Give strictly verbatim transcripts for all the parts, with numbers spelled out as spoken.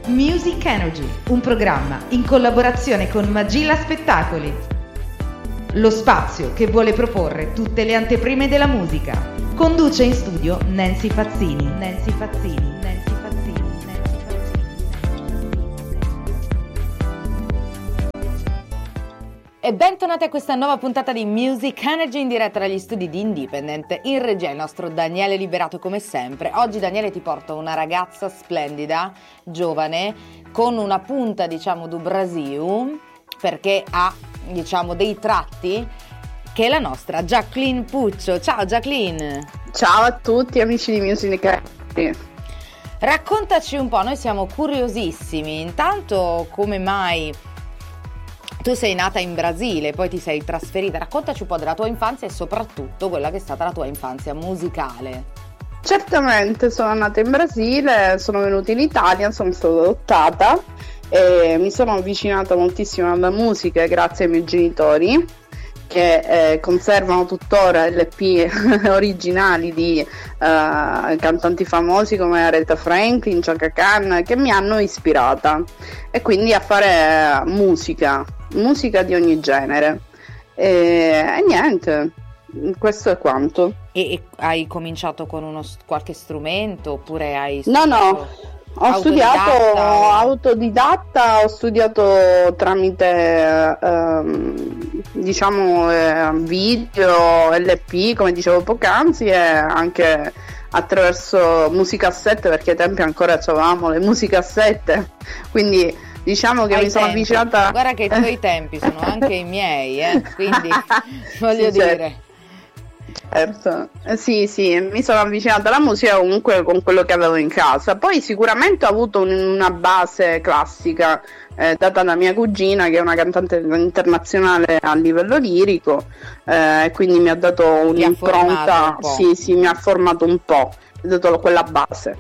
Music Energy, un programma in collaborazione con Magilla Spettacoli. Lo spazio che vuole proporre tutte le anteprime della musica. Conduce in studio Nancy Fazzini. Nancy Fazzini. Nancy Fazzini. Nancy Fazzini. E bentornati a questa nuova puntata di Music Energy in diretta dagli studi di Independent. In regia il nostro Daniele Liberato come sempre. Oggi Daniele ti porta una ragazza splendida, giovane, con una punta diciamo do Brasil, perché ha diciamo dei tratti, che è la nostra Jacqueline Puccio. Ciao Jacqueline. Ciao a tutti amici di Music Energy. Raccontaci un po', noi siamo curiosissimi. Intanto, come mai tu sei nata in Brasile, poi ti sei trasferita? Raccontaci un po' della tua infanzia e soprattutto quella che è stata la tua infanzia musicale. Certamente, sono nata in Brasile, sono venuta in Italia, sono stata adottata e mi sono avvicinata moltissimo alla musica grazie ai miei genitori, che eh, conservano tuttora L P originali di uh, cantanti famosi come Aretha Franklin, Chaka Khan, che mi hanno ispirata, e quindi a fare musica, musica di ogni genere. E, e niente, questo è quanto. E, e hai cominciato con uno, qualche strumento oppure hai No, no. Ho studiato autodidatta, ho studiato tramite ehm, diciamo eh, video, L P come dicevo poc'anzi, e anche attraverso musicassette, perché ai tempi ancora avevamo le musicassette, quindi diciamo che ai mi sono tempi. avvicinata. Guarda che i tuoi tempi sono anche i miei, eh? Quindi voglio sì, dire certo. Certo, eh, sì, sì, mi sono avvicinata alla musica comunque con quello che avevo in casa. Poi sicuramente ho avuto un, una base classica eh, data da mia cugina, che è una cantante internazionale a livello lirico, e eh, quindi mi ha dato un'impronta, un sì, sì, mi ha formato un po', mi ha dato quella base.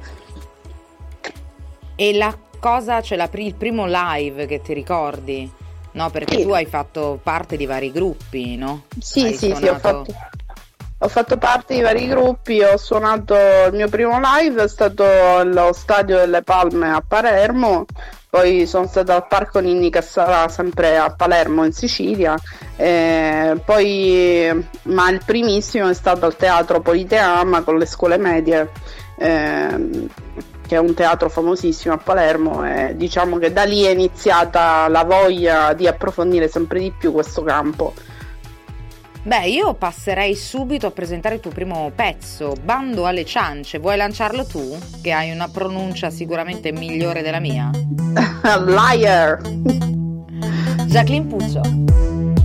E la cosa, cioè la, il primo live che ti ricordi? No, perché sì. tu hai fatto parte di vari gruppi, no? Sì, hai sì, suonato... sì, ho fatto... Ho fatto parte di vari gruppi, ho suonato, il mio primo live è stato allo Stadio delle Palme a Palermo, poi sono stata al Parco Ninni, che sarà sempre a Palermo in Sicilia, e poi, ma il primissimo è stato al Teatro Politeama con le scuole medie, eh, che è un teatro famosissimo a Palermo, e diciamo che da lì è iniziata la voglia di approfondire sempre di più questo campo. Beh, io passerei subito a presentare il tuo primo pezzo, Bando alle ciance. Vuoi lanciarlo tu? Che hai una pronuncia sicuramente migliore della mia. Liar! Jacqueline Puccio.